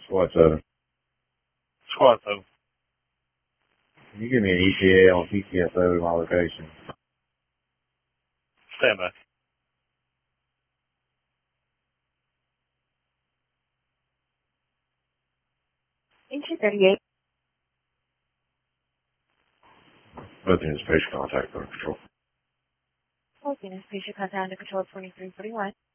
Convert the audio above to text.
Squad 7. Squad 7. Can you give me an ETA on PCSO to my location? Stand by. Engine 38. Both units, patient contact under control. Both units, patient contact under control 2341.